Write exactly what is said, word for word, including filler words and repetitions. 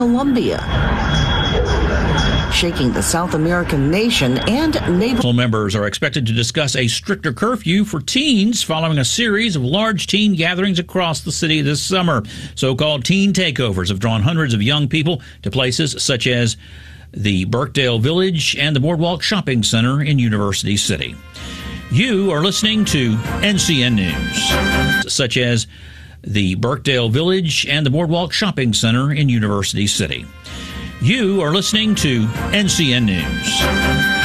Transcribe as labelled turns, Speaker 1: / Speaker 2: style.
Speaker 1: Colombia, shaking the South American nation and neighbor.
Speaker 2: Members are expected to discuss a stricter curfew for teens following a series of large teen gatherings across the city this summer. So-called teen takeovers have drawn hundreds of young people to places such as the Birkdale Village and the Boardwalk Shopping Center in University City. You are listening to N C N News, such as the Birkdale Village and the Boardwalk Shopping Center in University City. You are listening to N C N News.